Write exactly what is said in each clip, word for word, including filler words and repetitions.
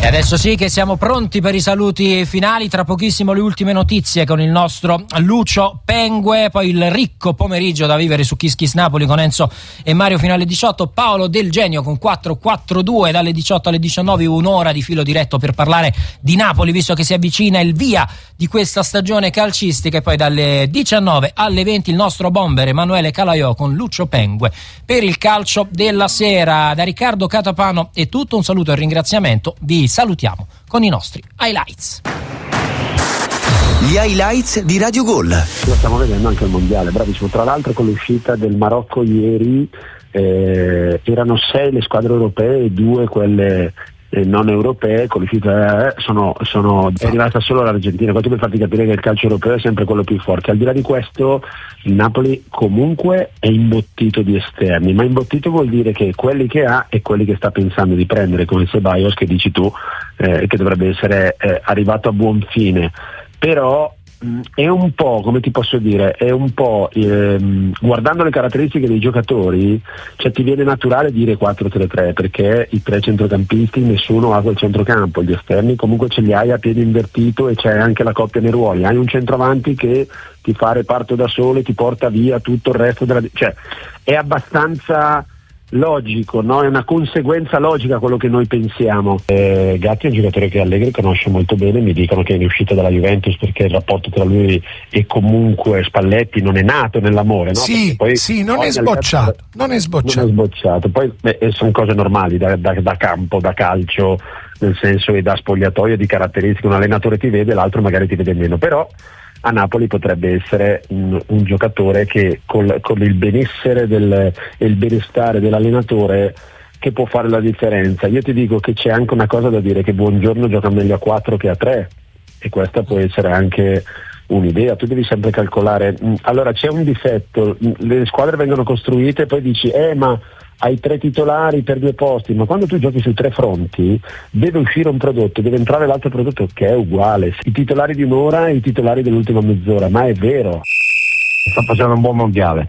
Adesso sì che siamo pronti per i saluti finali, tra pochissimo le ultime notizie con il nostro Lucio Pengue, poi il ricco pomeriggio da vivere su Kiss Kiss Napoli con Enzo e Mario fino alle diciotto, Paolo Del Genio con quattro quattro due dalle diciotto alle diciannove, un'ora di filo diretto per parlare di Napoli visto che si avvicina il via di questa stagione calcistica, e poi dalle diciannove alle venti il nostro bomber Emanuele Calaiò con Lucio Pengue per il calcio della sera. Da Riccardo Catapano è tutto, un saluto e un ringraziamento, vi salutiamo con i nostri highlights. Gli highlights di Radio Gol. Lo stiamo vedendo anche al mondiale, bravissimo. Tra l'altro con l'uscita del Marocco ieri eh, erano sei le squadre europee e due quelle eh, non europee. Con l'uscita eh, sono, sono è arrivata solo l'Argentina. Questo per farti capire che il calcio europeo è sempre quello più forte. Al di là di questo il Napoli comunque è imbottito di esterni, ma imbottito vuol dire che quelli che ha e quelli che sta pensando di prendere, come Ceballos che dici tu, eh, che dovrebbe essere eh, arrivato a buon fine. Però mh, è un po', come ti posso dire, è un po' ehm, guardando le caratteristiche dei giocatori, cioè ti viene naturale dire quattro tre tre, perché i tre centrocampisti nessuno ha quel centrocampo, gli esterni comunque ce li hai a piede invertito e c'è anche la coppia nei ruoli, hai un centravanti che ti fa reparto da solo e ti porta via tutto il resto della, cioè è abbastanza logico, no? È una conseguenza logica quello che noi pensiamo. eh, Gatti è un giocatore che Allegri conosce molto bene, mi dicono che è in uscita dalla Juventus perché il rapporto tra lui e comunque Spalletti non è nato nell'amore, no? Sì, poi, sì, non poi è sbocciato, calcio, non è sbocciato. Non è sbocciato. Poi beh, sono cose normali da, da, da campo, da calcio, nel senso, e da spogliatoio, di caratteristiche. Un allenatore ti vede, l'altro magari ti vede meno, però a Napoli potrebbe essere un, un giocatore che col, con il benessere del, e il benestare dell'allenatore che può fare la differenza. Io ti dico che c'è anche una cosa da dire, che Buongiorno gioca meglio a quattro che a tre, e questa può essere anche un'idea. Tu devi sempre calcolare, allora c'è un difetto, le squadre vengono costruite e poi dici eh ma hai tre titolari per due posti, ma quando tu giochi su tre fronti deve uscire un prodotto, deve entrare l'altro prodotto che è uguale, i titolari di un'ora e i titolari dell'ultima mezz'ora, ma è vero. Sta facendo un buon mondiale,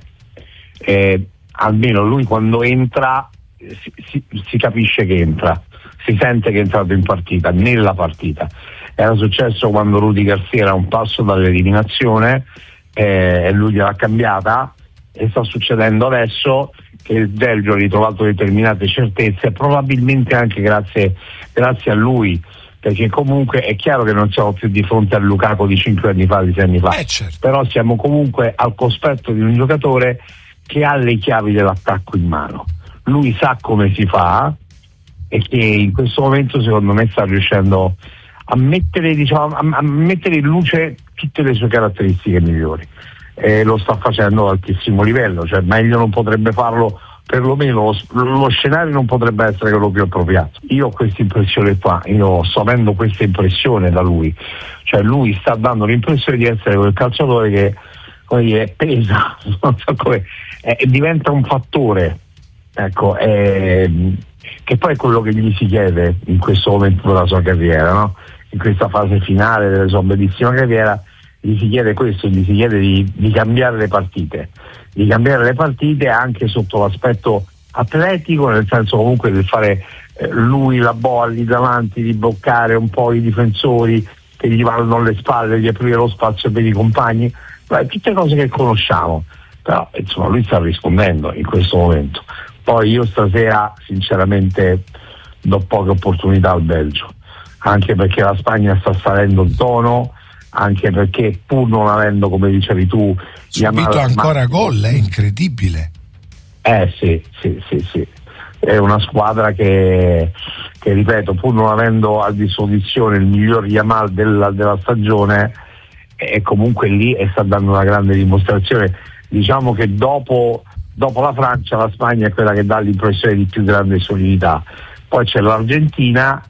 eh, almeno lui quando entra si, si, si capisce che entra, si sente che è entrato in partita, nella partita. Era successo quando Rudy Garcia era un passo dall'eliminazione eh, e lui gliel'ha cambiata, e sta succedendo adesso che il Belgio ha ritrovato determinate certezze, probabilmente anche grazie, grazie a lui, perché comunque è chiaro che non siamo più di fronte al Lukaku di cinque anni fa, di sei anni fa, eh certo. Però siamo comunque al cospetto di un giocatore che ha le chiavi dell'attacco in mano, lui sa come si fa e che in questo momento secondo me sta riuscendo a mettere, diciamo, a, a mettere in luce tutte le sue caratteristiche migliori. E lo sta facendo ad altissimo livello, cioè meglio non potrebbe farlo, perlomeno lo, lo scenario non potrebbe essere quello più appropriato. Io ho questa impressione qua, io sto avendo questa impressione da lui, cioè lui sta dando l'impressione di essere quel calciatore che, come dire, pesa, non so come, eh, diventa un fattore, ecco, eh, che poi è quello che gli si chiede in questo momento della sua carriera, no? In questa fase finale della sua bellissima carriera gli si chiede questo, gli si chiede di, di cambiare le partite, di cambiare le partite anche sotto l'aspetto atletico, nel senso comunque di fare eh, lui la boa lì davanti, di bloccare un po' i difensori che gli vanno alle spalle, di aprire lo spazio per i compagni, beh, tutte cose che conosciamo, però insomma lui sta rispondendo in questo momento. Poi io stasera sinceramente do poche opportunità al Belgio, anche perché la Spagna sta salendo il tono, anche perché pur non avendo, come dicevi tu, subito ancora gol, è incredibile. Eh sì, sì, sì, sì. È una squadra che, che ripeto, pur non avendo a disposizione il miglior Yamal della, della stagione, è comunque lì e sta dando una grande dimostrazione. Diciamo che dopo, dopo la Francia, la Spagna è quella che dà l'impressione di più grande solidità. Poi c'è l'Argentina.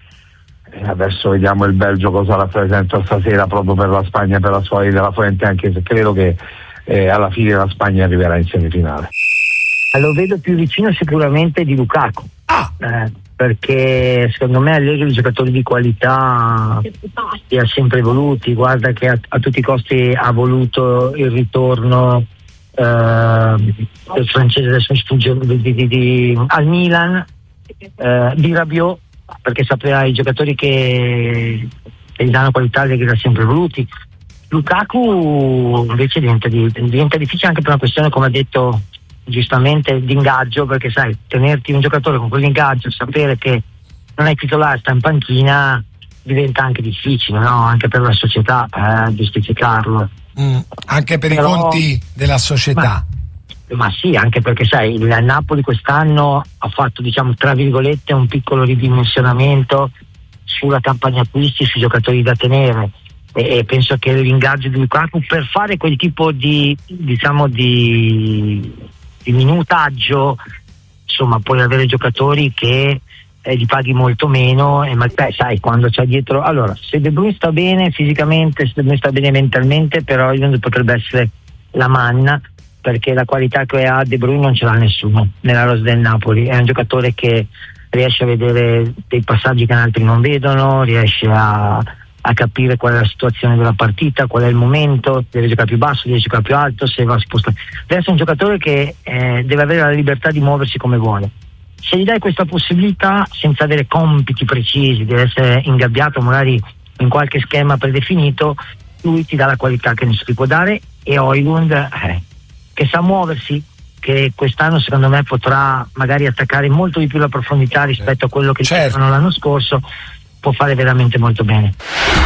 Adesso vediamo il Belgio cosa rappresenta stasera proprio per la Spagna, per la sua della Fuente, anche se credo che eh, alla fine la Spagna arriverà in semifinale. Lo vedo più vicino sicuramente di Lukaku, ah. eh, perché secondo me Allegri i giocatori di qualità li ha sempre voluti. Guarda che a, a tutti i costi ha voluto il ritorno eh, del francese, adesso mi sfugge di, di, di, al Milan, eh, di Rabiot, perché sapeva i giocatori che, che gli danno qualità che li ha sempre voluti. Lukaku invece diventa, diventa difficile anche per una questione, come ha detto giustamente, di ingaggio, perché sai, tenerti un giocatore con quell'ingaggio, sapere che non è titolare, sta in panchina, diventa anche difficile, no? Anche per la società eh, giustificarlo. Mm, anche per Però, i conti della società. Ma, ma sì, anche perché sai, il Napoli quest'anno ha fatto, diciamo, tra virgolette, un piccolo ridimensionamento sulla campagna acquisti, sui giocatori da tenere. E penso che l'ingaggio di Lukaku per fare quel tipo di, diciamo, di, di minutaggio, insomma, puoi avere giocatori che eh, li paghi molto meno, e ma beh, sai, quando c'è dietro, allora, se De Bruyne sta bene fisicamente, se De Bruyne sta bene mentalmente, però Højlund potrebbe essere la manna, perché la qualità che ha De Bruyne non ce l'ha nessuno nella rosa del Napoli. È un giocatore che riesce a vedere dei passaggi che altri non vedono, riesce a a capire qual è la situazione della partita, qual è il momento, deve giocare più basso, deve giocare più alto, se va a spostare. Deve essere un giocatore che eh, deve avere la libertà di muoversi come vuole. Se gli dai questa possibilità senza avere compiti precisi, deve essere ingabbiato magari in qualche schema predefinito, lui ti dà la qualità che non si può dare. E Højlund eh, che sa muoversi, che quest'anno secondo me potrà magari attaccare molto di più la profondità rispetto a quello che certo. c'erano l'anno scorso, può fare veramente molto bene.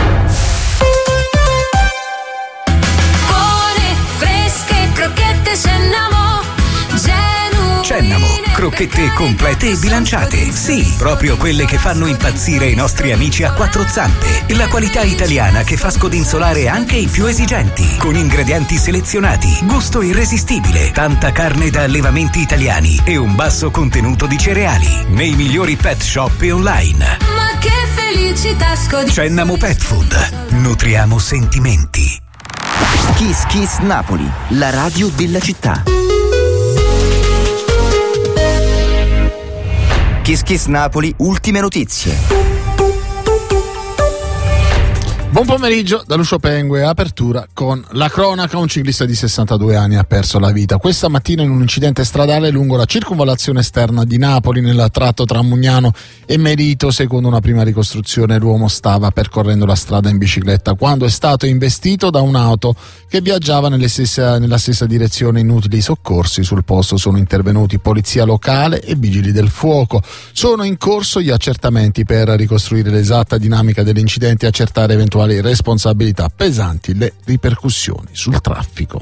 Buone, fresche, crocchette Cennamo, genuine. Cennamo, crocchette complete e bilanciate. Sì, proprio quelle che fanno impazzire i nostri amici a quattro zampe. La qualità italiana che fa scodinzolare anche i più esigenti. Con ingredienti selezionati, gusto irresistibile, tanta carne da allevamenti italiani e un basso contenuto di cereali. Nei migliori pet shop e online. Ma che felicità scodinzolare. Cennamo Pet Food. Nutriamo sentimenti. Kiss Kiss Napoli, la radio della città. Kiss Kiss Napoli, ultime notizie. Buon pomeriggio da Lucio Pengue, apertura con la cronaca. Un ciclista di sessantadue anni ha perso la vita questa mattina in un incidente stradale lungo la circonvallazione esterna di Napoli, nel tratto tra Mugnano e Merito. Secondo una prima ricostruzione, l'uomo stava percorrendo la strada in bicicletta quando è stato investito da un'auto che viaggiava nelle stessa, nella stessa direzione. Inutili soccorsi, sul posto sono intervenuti polizia locale e vigili del fuoco. Sono in corso gli accertamenti per ricostruire l'esatta dinamica dell'incidente e accertare eventuali responsabilità pesanti, le ripercussioni sul traffico.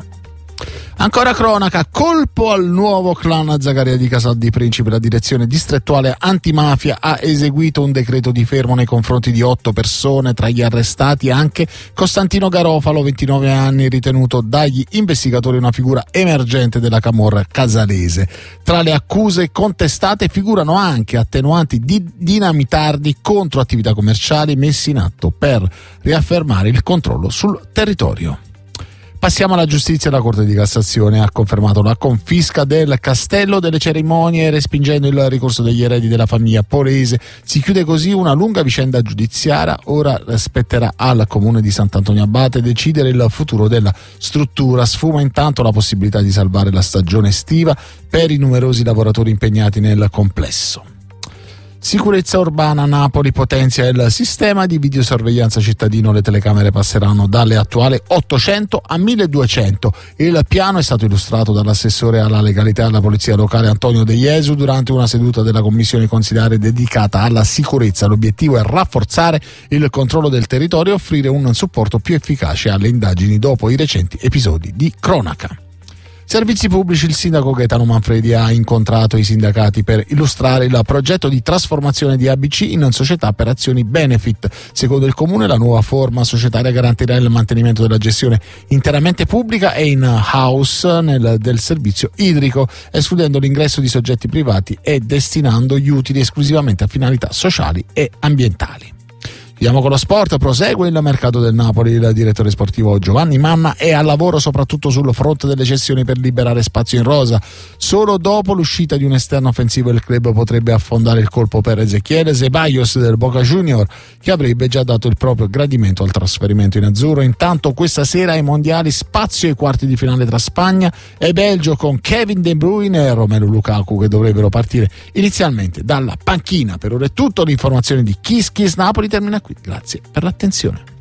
Ancora cronaca, colpo al nuovo clan Zagaria di Casal di Principe. La direzione distrettuale antimafia ha eseguito un decreto di fermo nei confronti di otto persone, tra gli arrestati anche Costantino Garofalo, ventinove anni, ritenuto dagli investigatori una figura emergente della camorra casalese. Tra le accuse contestate figurano anche attenuanti di dinamitardi contro attività commerciali messi in atto per riaffermare il controllo sul territorio. Passiamo alla giustizia. La Corte di Cassazione ha confermato la confisca del Castello delle Cerimonie, respingendo il ricorso degli eredi della famiglia Polese. Si chiude così una lunga vicenda giudiziaria. Ora spetterà al Comune di Sant'Antonio Abate decidere il futuro della struttura. Sfuma intanto la possibilità di salvare la stagione estiva per i numerosi lavoratori impegnati nel complesso. Sicurezza urbana. Napoli potenzia il sistema di videosorveglianza cittadino. Le telecamere passeranno dalle attuali ottocento a milleduecento. Il piano è stato illustrato dall'assessore alla legalità alla polizia locale Antonio De Jesu durante una seduta della commissione consiliare dedicata alla sicurezza. L'obiettivo è rafforzare il controllo del territorio e offrire un supporto più efficace alle indagini dopo i recenti episodi di cronaca. Servizi pubblici. Il sindaco Gaetano Manfredi ha incontrato i sindacati per illustrare il progetto di trasformazione di A B C in società per azioni benefit. Secondo il comune la nuova forma societaria garantirà il mantenimento della gestione interamente pubblica e in-house nel, del servizio idrico, escludendo l'ingresso di soggetti privati e destinando gli utili esclusivamente a finalità sociali e ambientali. Andiamo con lo sport, prosegue il mercato del Napoli. Il direttore sportivo Giovanni Manna è al lavoro soprattutto sul fronte delle cessioni per liberare spazio in rosa. Solo dopo l'uscita di un esterno offensivo il club potrebbe affondare il colpo per Ezequiel Ceballos del Boca Junior, che avrebbe già dato il proprio gradimento al trasferimento in azzurro. Intanto questa sera ai mondiali spazio ai quarti di finale tra Spagna e Belgio, con Kevin De Bruyne e Romelu Lukaku che dovrebbero partire inizialmente dalla panchina. Per ora è tutto, l'informazione di Kiss Kiss Napoli termina qui. Grazie per l'attenzione.